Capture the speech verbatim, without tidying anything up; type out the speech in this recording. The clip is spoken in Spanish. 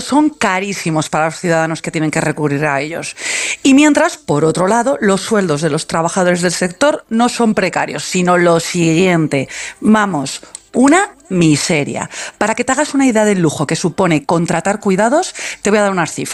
son carísimos para los ciudadanos que tienen que recurrir a ellos. Y mientras, por otro lado, los sueldos de los trabajadores del sector no son precarios, sino lo siguiente. Vamos, una miseria. Para que te hagas una idea del lujo que supone contratar cuidados, te voy a dar unas cifras.